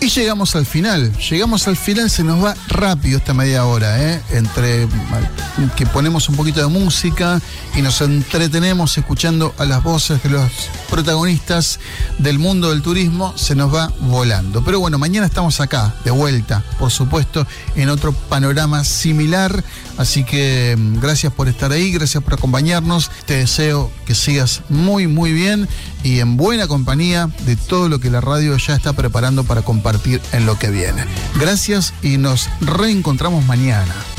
Y llegamos al final, se nos va rápido esta media hora, entre que ponemos un poquito de música y nos entretenemos escuchando a las voces de los protagonistas del mundo del turismo, se nos va volando. Pero bueno, mañana estamos acá, de vuelta, por supuesto, en otro panorama similar, así que gracias por estar ahí, gracias por acompañarnos, te deseo que sigas muy muy bien y en buena compañía de todo lo que la radio ya está preparando para compartir en lo que viene. Gracias y nos reencontramos mañana.